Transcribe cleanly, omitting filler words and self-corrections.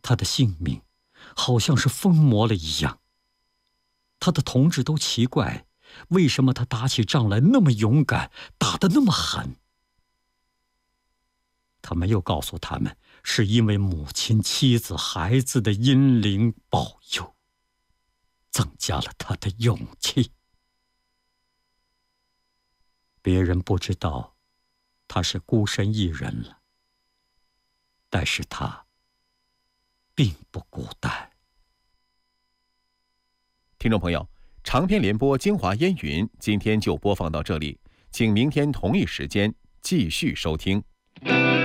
他的性命好像是疯魔了一样。他的同志都奇怪，为什么他打起仗来那么勇敢，打得那么狠。他没有告诉他们，是因为母亲、妻子、孩子的阴灵保佑，增加了他的勇气。别人不知道他是孤身一人了，但是他并不孤单。 听众朋友，长篇联播精华烟云今天就播放到这里，请明天同一时间继续收听。